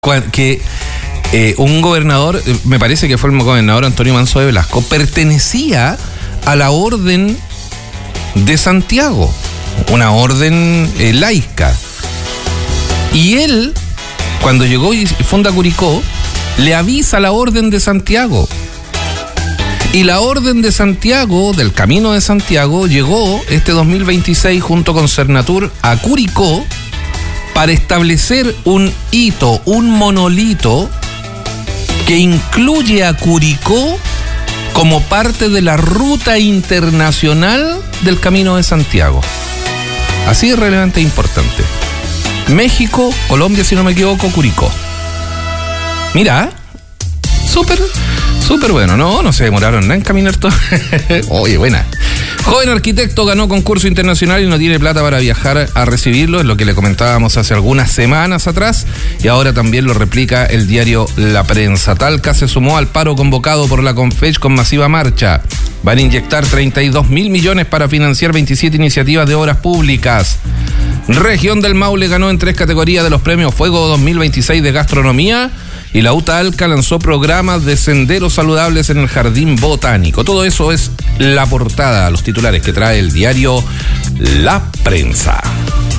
que un gobernador, me parece que fue el gobernador Antonio Manso de Velasco, pertenecía a la Orden de Santiago, una orden laica. Y él, cuando llegó y funda Curicó, le avisa a la Orden de Santiago. Y la Orden de Santiago, del Camino de Santiago, llegó este 2026 junto con Cernatur a Curicó para establecer un hito, un monolito que incluye a Curicó como parte de la ruta internacional del Camino de Santiago. Así de relevante e importante. México, Colombia, si no me equivoco, Curicó. Mira, súper bueno. No se demoraron nada en caminar todo. Oye, buena. Joven arquitecto ganó concurso internacional y no tiene plata para viajar a recibirlo, es lo que le comentábamos hace algunas semanas atrás, y ahora también lo replica el diario La Prensa. Talca se sumó al paro convocado por la Confech con masiva marcha. Van a inyectar 32.000 millones para financiar 27 iniciativas de obras públicas. Región del Maule ganó en 3 categorías de los premios Fuego 2026 de gastronomía. Y la UTA Alca lanzó programas de senderos saludables en el Jardín Botánico. Todo eso es la portada, los titulares que trae el diario La Prensa.